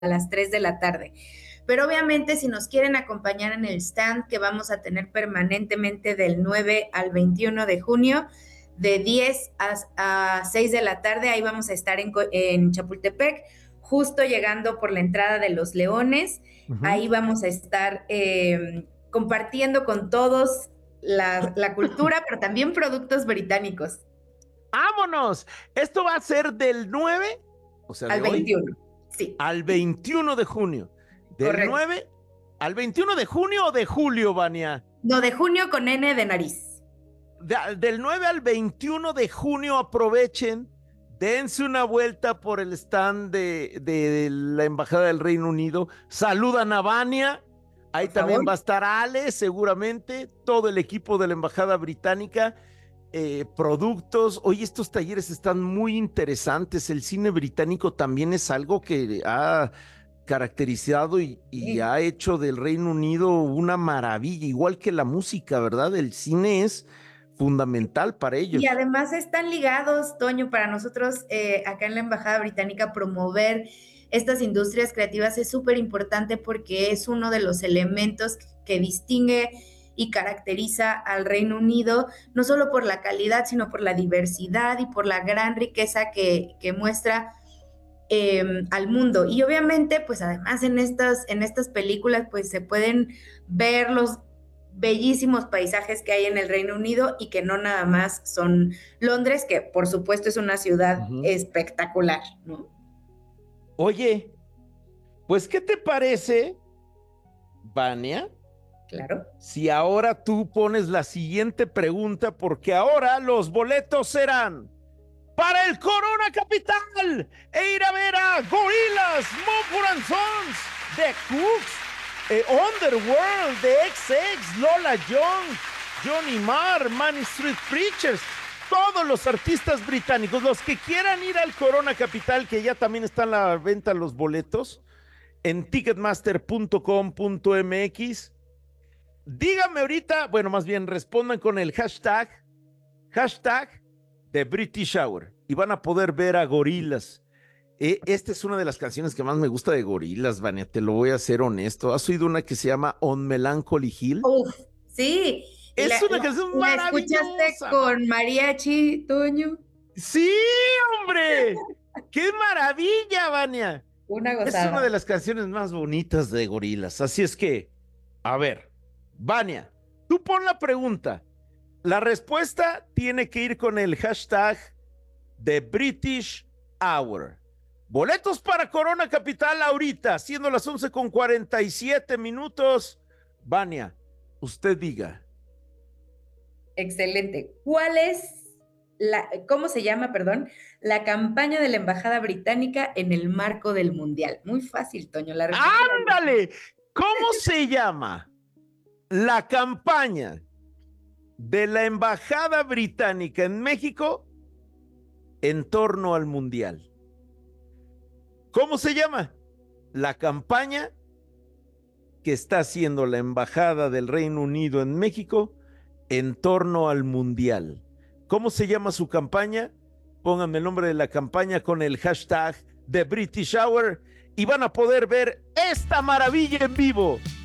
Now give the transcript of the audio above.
las 3 de la tarde. Pero obviamente si nos quieren acompañar en el stand que vamos a tener permanentemente del 9 al 21 de junio, de 10 a 6 de la tarde, ahí vamos a estar en Chapultepec, justo llegando por la entrada de Los Leones. Ahí vamos a estar compartiendo con todos la cultura, pero también productos británicos. ¡Vámonos! Esto va a ser del 9, o sea, Al de hoy, 21, sí. al 21 de junio. Del Correcto. 9 al 21 de junio o de julio, Vania. No, de junio con N de nariz. Del 9 al 21 de junio aprovechen, dense una vuelta por el stand de la Embajada del Reino Unido, saludan a Vania, ahí Por también favor. va a estar Ale, seguramente, todo el equipo de la Embajada Británica, productos. Oye, estos talleres están muy interesantes, el cine británico también es algo que ha caracterizado y ha hecho del Reino Unido una maravilla, igual que la música, ¿verdad? El cine es fundamental para ellos. Y además están ligados, Toño, para nosotros acá en la Embajada Británica promover estas industrias creativas es súper importante porque es uno de los elementos que distingue y caracteriza al Reino Unido, no solo por la calidad, sino por la diversidad y por la gran riqueza que muestra al mundo. Y obviamente, pues además en estas películas, pues se pueden ver los bellísimos paisajes que hay en el Reino Unido y que no nada más son Londres, que por supuesto es una ciudad espectacular, ¿no? Oye, pues, ¿qué te parece, Vania? Claro. Si ahora tú pones la siguiente pregunta, porque ahora los boletos serán para el Corona Capital e ir a ver a Gorillaz, Mumford & Sons, The Cooks, Underworld, The XX, Lola Young, Johnny Marr, Manic Street Preachers, todos los artistas británicos, los que quieran ir al Corona Capital, que ya también están a la venta los boletos en ticketmaster.com.mx. Díganme ahorita, bueno, más bien respondan con el hashtag de British Hour y van a poder ver a Gorillaz. Esta es una de las canciones que más me gusta de Gorillaz, Vania, te lo voy a ser honesto. ¿Has oído una que se llama On Melancholy Hill? Uf, sí. Es una canción maravillosa. ¿La escuchaste con mariachi, Toño? Sí, hombre. ¡Qué maravilla, Vania! Una gozada. Es una de las canciones más bonitas de Gorillaz. Así es que, a ver, Vania, tú pon la pregunta. La respuesta tiene que ir con el hashtag de British Hour. Boletos para Corona Capital ahorita, siendo las 11:47. Vania, usted diga. Excelente. ¿Cómo se llama, perdón, la campaña de la Embajada Británica en el marco del Mundial? Muy fácil, Toño. ¡Ándale! ¿Cómo se llama la campaña de la Embajada Británica en México en torno al Mundial? ¿Cómo se llama? La campaña que está haciendo la Embajada del Reino Unido en México en torno al Mundial. ¿Cómo se llama su campaña? Pónganme el nombre de la campaña con el hashtag de British Hour y van a poder ver esta maravilla en vivo.